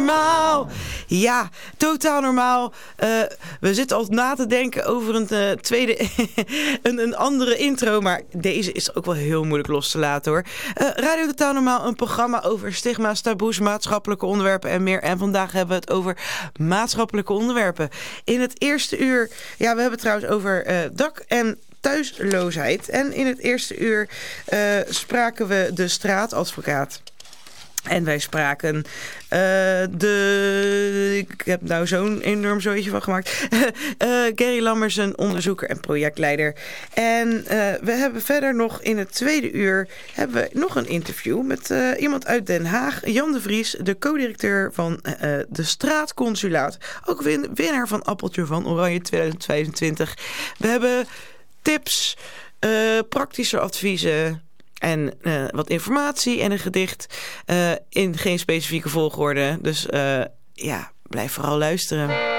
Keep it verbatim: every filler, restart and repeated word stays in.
normaal. Ja, totaal normaal. Uh, we zitten al na te denken over een uh, tweede, een, een andere intro. Maar deze is ook wel heel moeilijk los te laten hoor. Uh, Radio Totaal Normaal, een programma over stigma's, taboes, maatschappelijke onderwerpen en meer. En vandaag hebben we het over maatschappelijke onderwerpen. In het eerste uur, ja, we hebben het trouwens over uh, dak- en thuisloosheid. En in het eerste uur uh, spraken we de straatadvocaat. En wij spraken uh, de... Ik heb nou zo'n enorm zooitje van gemaakt. uh, Gary Lammersen, onderzoeker en projectleider. En uh, we hebben verder nog in het tweede uur... hebben we nog een interview met uh, iemand uit Den Haag. Jan de Vries, de co-directeur van uh, de Straatconsulaat. Ook win- winnaar van Appeltje van Oranje tweeduizend vijfentwintig. We hebben tips, uh, praktische adviezen... En uh, wat informatie en een gedicht uh, in geen specifieke volgorde. Dus uh, ja, blijf vooral luisteren.